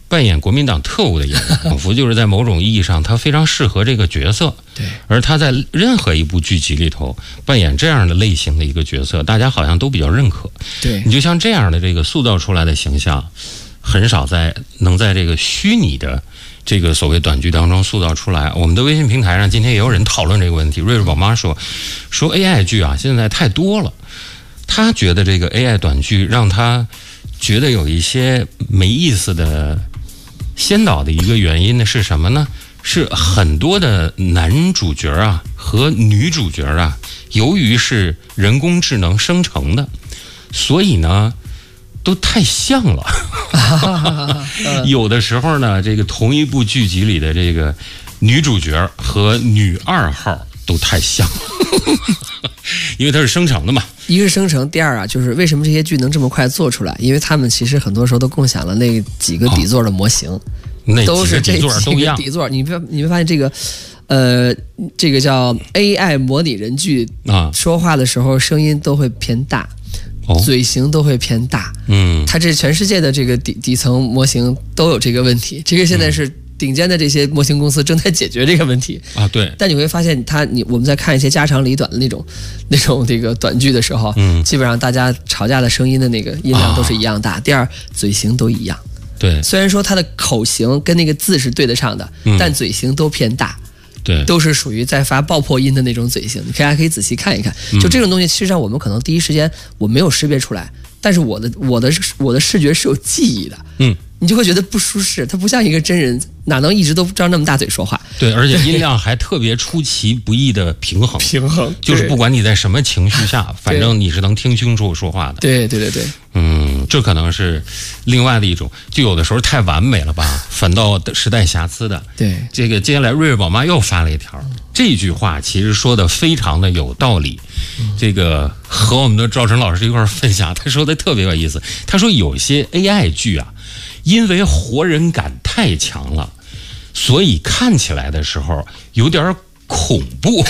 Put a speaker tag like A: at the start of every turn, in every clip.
A: 扮演国民党特务的演员，仿佛就是在某种意义上他非常适合这个角色。
B: 对，
A: 而他在任何一部剧集里头扮演这样的类型的一个角色，大家好像都比较认可。
B: 对，
A: 你就像这样的这个塑造出来的形象，很少能在这个虚拟的这个所谓短剧当中塑造出来。我们的微信平台上今天也有人讨论这个问题，瑞瑞宝妈说 AI 剧啊现在太多了，他觉得这个 AI 短剧让他觉得有一些没意思的先导的一个原因呢是什么呢？是很多的男主角啊和女主角啊，由于是人工智能生成的，所以呢都太像了。有的时候呢，这个同一部剧集里的这个女主角和女二号都太像了。因为它是生成的嘛。
B: 一个是生成，第二啊，就是为什么这些剧能这么快做出来？因为他们其实很多时候都共享了那几个底座的模型，都是这几个底座。你会发现这个，这个叫 AI 模拟人剧啊，说话的时候声音都会偏大。嘴型都会偏大，它这全世界的这个底层模型都有这个问题，这个现在是顶尖的这些模型公司正在解决这个问题
A: 啊。对，
B: 但你会发现我们在看一些家长里短的那种这个短剧的时候，基本上大家吵架的声音的那个音量都是一样大。第二，嘴型都一样。
A: 对，
B: 虽然说它的口型跟那个字是对得上的，但嘴型都偏大。
A: 对，
B: 都是属于在发爆破音的那种嘴型，大家可以仔细看一看。就这种东西，实际上我们可能第一时间我没有识别出来，但是我的视觉是有记忆的。你就会觉得不舒适，它不像一个真人，哪能一直都张那么大嘴说话？对，
A: 而且音量还特别出其不意的平衡，就是不管你在什么情绪下，反正你是能听清楚说话的。
B: 对。
A: 这可能是另外的一种，就有的时候太完美了吧，反倒是带瑕疵的。
B: 对，
A: 这个接下来瑞瑞宝妈又发了一条，这句话其实说的非常的有道理。这个和我们的赵晨老师一块分享，他说的特别有意思。他说有些 AI 剧啊，因为活人感太强了，所以看起来的时候有点恐怖。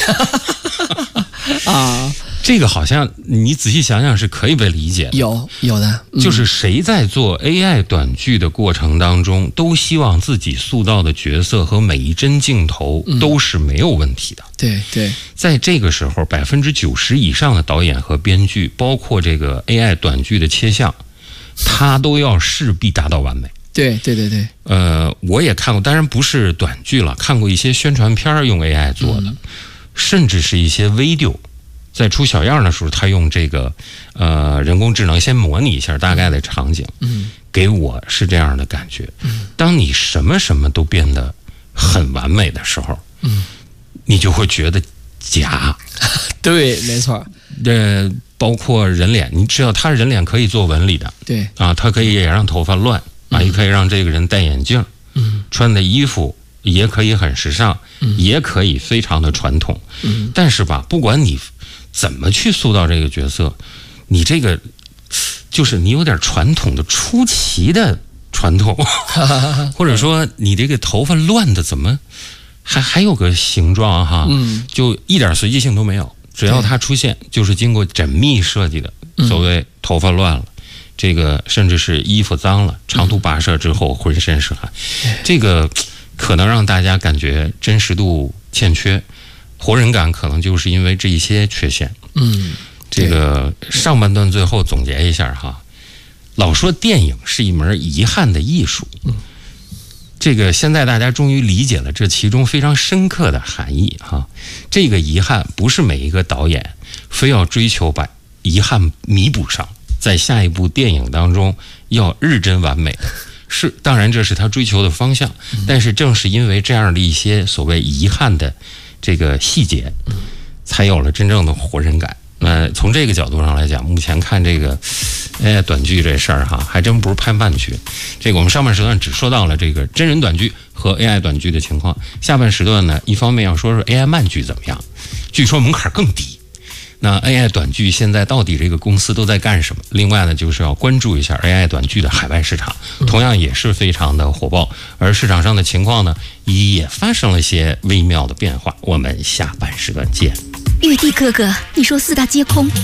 A: 啊，这个好像你仔细想想是可以被理解的。
B: 有的，
A: 就是谁在做 AI 短剧的过程当中，都希望自己塑造的角色和每一帧镜头都是没有问题的。
B: 对，
A: 在这个时候，90%以上的导演和编剧，包括这个 AI 短剧的切像，他都要势必达到完美。
B: 对。
A: 我也看过，当然不是短剧了，看过一些宣传片用 AI 做的，甚至是一些 video， 在出小样的时候，他用这个人工智能先模拟一下大概的场景，给我是这样的感觉。当你什么都变得很完美的时候，你就会觉得假。
B: 对，没错。
A: 包括人脸，你知道他人脸可以做纹理的，
B: 对
A: 啊，他可以也让头发乱啊，也可以让这个人戴眼镜，穿的衣服也可以很时尚，也可以非常的传统，但是吧，不管你怎么去塑造这个角色，你这个就是你有点传统的出奇的传统，或者说你这个头发乱的怎么还有个形状哈，就一点随机性都没有。只要它出现，就是经过缜密设计的。所谓头发乱了，这个甚至是衣服脏了，长途跋涉之后浑身是汗，这个可能让大家感觉真实度欠缺，活人感可能就是因为这一些缺陷。这个上半段最后总结一下哈，老说电影是一门遗憾的艺术。这个现在大家终于理解了这其中非常深刻的含义哈。这个遗憾不是每一个导演非要追求把遗憾弥补上，在下一部电影当中要日臻完美，是当然这是他追求的方向，但是正是因为这样的一些所谓遗憾的这个细节，才有了真正的活人感。从这个角度上来讲，目前看这个短剧这事儿哈，还真不是拍慢剧。这个我们上半时段只说到了这个真人短剧和 AI 短剧的情况，下半时段呢，一方面要说说 AI 慢剧怎么样，据说门槛更低。那 AI 短剧现在到底这个公司都在干什么？另外呢，就是要关注一下 AI 短剧的海外市场，同样也是非常的火爆，而市场上的情况呢，也发生了些微妙的变化。我们下半时段见。
C: 玉帝哥哥，你说四大皆空，